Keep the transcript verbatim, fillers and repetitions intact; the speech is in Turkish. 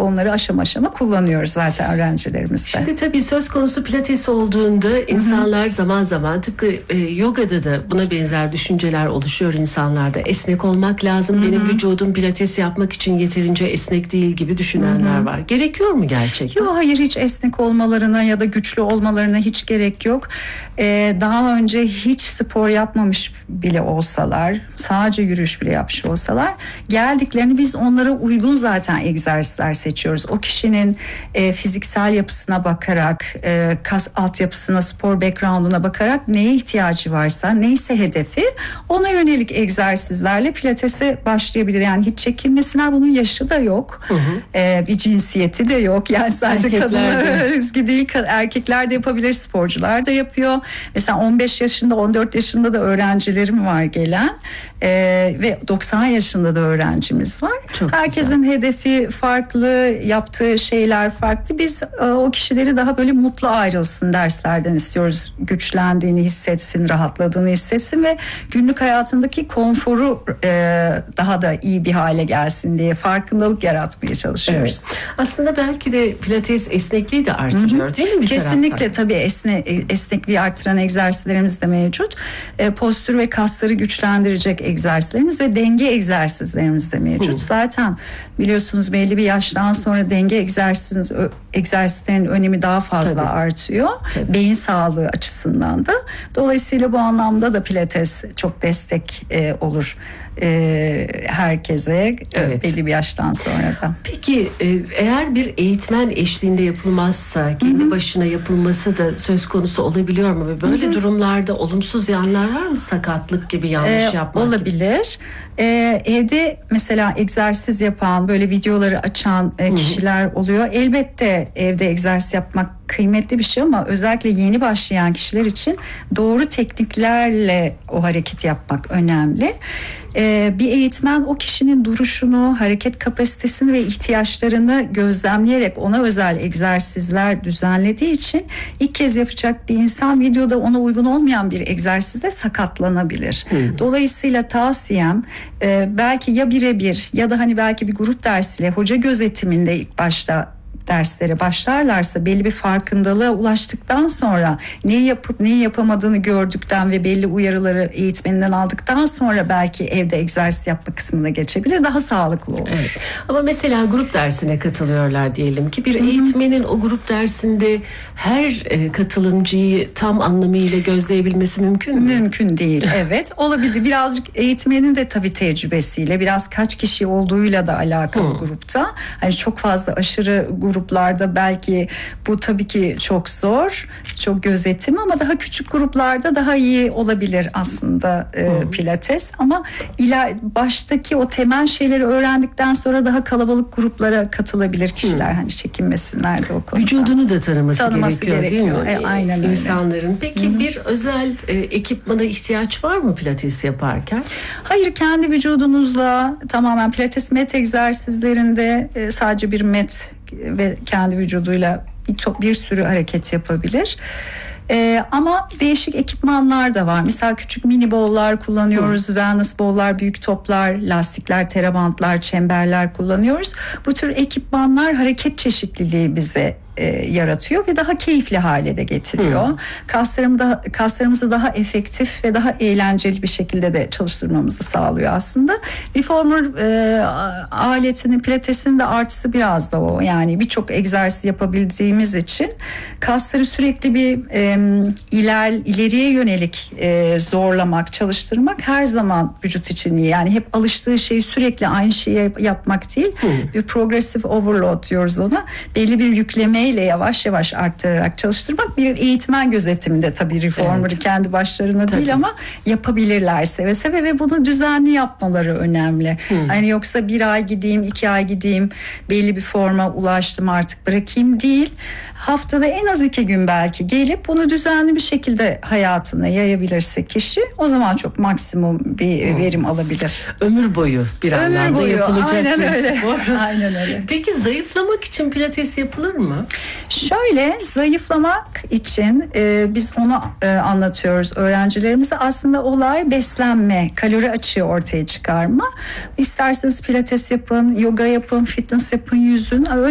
onları aşama aşama kullanıyoruz zaten öğrencilerimizde. Şimdi tabii söz konusu pilates olduğunda insanlar Hı-hı. zaman zaman tıpkı e, yogada da buna benzer düşünceler oluşuyor insanlarda. Esnek olmak lazım. Hı-hı. Benim vücudum pilates yapmak için yeterince esnek değil gibi düşünenler Hı-hı. var. Gerekiyor mu gerçekten? Yok, hayır, hiç esnek olmalarına ya da güçlü olmalarına hiç gerek yok. Ee, daha önce hiç spor yapmamış bile olsalar, sadece yürüyüş bile yapmış olsalar, geldiklerini biz onlara uygun zaten egzersizler seçiyoruz. O kişinin e, fiziksel yapısına bakarak, e, kas altyapısına, spor background'una bakarak neye ihtiyacı varsa, neyse hedefi, ona yönelik egzersizlerle pilatese başlayabilir. Yani hiç çekinmesinler, bunun yaşı da yok. Hı hı. E, bir cinsiyeti de yok. Yani sadece kadınlara özgü değil, erkekler de yapabilir, sporcular da yapıyor. Mesela on beş yaşında, on dört yaşında da öğrencilerim var gelen e, ve doksan yaşında da öğrencimiz var. Çok Herkesin güzel. Hedefi farklı, yaptığı şeyler farklı. Biz e, o kişileri daha böyle mutlu ayrılsın derslerden istiyoruz. Güçlendiğini hissetsin, rahatladığını hissetsin ve günlük hayatındaki konforu e, daha da iyi bir hale gelsin diye farkındalık yaratmaya çalışıyoruz. Evet. Aslında belki de pilates esnekliği de artırıyor, Hı-hı. değil mi? Bir Kesinlikle taraftan? Tabii esne, esnekliği artıran egzersizlerimiz de mevcut. E, postür ve kasları güçlendirecek egzersizlerimiz ve denge egzersizlerimiz de mevcut. Hı. Zaten biliyorsunuz belli bir yaştan sonra denge egzersiziniz, egzersizlerin önemi daha fazla Tabii. artıyor. Tabii. Beyin sağlığı açısından da. Dolayısıyla bu anlamda da pilates çok destek e, olur e, herkese evet. belli bir yaştan sonra da. Peki e, eğer bir eğitmen eşliğinde yapılmazsa, kendi Hı-hı. başına yapılması da söz konusu olabiliyor mu? Ve böyle Hı-hı. durumlarda olumsuz yanlar var mı? Sakatlık gibi, yanlış ee, yapmak olabilir. Ee, evde mesela egzersiz yapan, böyle videoları açan e, kişiler oluyor. Elbette evde egzersiz yapmak kıymetli bir şey ama özellikle yeni başlayan kişiler için doğru tekniklerle o hareketi yapmak önemli. Ee, bir eğitmen o kişinin duruşunu, hareket kapasitesini ve ihtiyaçlarını gözlemleyerek ona özel egzersizler düzenlediği için ilk kez yapacak bir insan videoda ona uygun olmayan bir egzersizde sakatlanabilir. Hmm. Dolayısıyla tavsiyem e, belki ya birebir ya da hani belki bir grup dersiyle hoca gözetiminde ilk başta derslere başlarlarsa, belli bir farkındalığa ulaştıktan sonra neyi yapıp neyi yapamadığını gördükten ve belli uyarıları eğitmeninden aldıktan sonra belki evde egzersiz yapma kısmına geçebilir. Daha sağlıklı olur. Evet. Ama mesela grup dersine katılıyorlar diyelim ki, bir Hı-hı. eğitmenin o grup dersinde her e, katılımcıyı tam anlamıyla gözleyebilmesi mümkün mü? Mümkün değil. Evet. Olabilir. Birazcık eğitmenin de tabii tecrübesiyle, biraz kaç kişi olduğuyla da alakalı Hı. grupta. Hani çok fazla aşırı gruplarda belki bu tabii ki çok zor, çok gözetim, ama daha küçük gruplarda daha iyi olabilir aslında e, pilates. Ama iler baştaki o temel şeyleri öğrendikten sonra daha kalabalık gruplara katılabilir kişiler. Hı. Hani çekinmesinler de o konuda. Vücudunu da tanıması, tanıması gerekiyor, gerekiyor değil mi? E, aynen öyle. İnsanların. Peki Hı. bir özel e, ekipmana ihtiyaç var mı pilates yaparken? Hayır, kendi vücudunuzla tamamen pilates mat egzersizlerinde e, sadece bir mat ve kendi vücuduyla bir, bir sürü hareket yapabilir. Ee, ama değişik ekipmanlar da var. Mesela küçük mini bollar kullanıyoruz, Hı. wellness bollar, büyük toplar, lastikler, terabantlar, çemberler kullanıyoruz. Bu tür ekipmanlar hareket çeşitliliği bize e, yaratıyor ve daha keyifli hale de getiriyor. Hmm. Kaslarımda, kaslarımızı daha efektif ve daha eğlenceli bir şekilde de çalıştırmamızı sağlıyor aslında. Reformer e, aletinin, pilatesin de artısı biraz da o. Yani birçok egzersiz yapabildiğimiz için kasları sürekli bir e, iler ileriye yönelik e, zorlamak, çalıştırmak her zaman vücut için iyi. Yani hep alıştığı şeyi sürekli aynı şeyi yapmak değil. Hmm. Bir progressive overload diyoruz ona. Belli bir yüklemeyle yavaş yavaş arttırarak çalıştırmak, bir eğitmen gözetiminde tabii reformer'ı evet. kendi başlarına tabii. değil ama yapabilirler seve seve ve bunu düzenli yapmaları önemli. Hmm. Hani yoksa bir ay gideyim, iki ay gideyim, belli bir forma ulaştım artık bırakayım değil. Haftada en az iki gün belki gelip bunu düzenli bir şekilde hayatına yayabilirse kişi, o zaman çok maksimum bir hmm. verim alabilir. Ömür boyu bir Ömür anlamda boyu, yapılacak aynen bir öyle. spor. Aynen öyle. Peki zayıflamak için pilates yapılır mı? Şöyle, zayıflamak için e, biz onu e, anlatıyoruz öğrencilerimize. Aslında olay beslenme, kalori açığı ortaya çıkarma. İsterseniz pilates yapın, yoga yapın, fitness yapın, yüzün.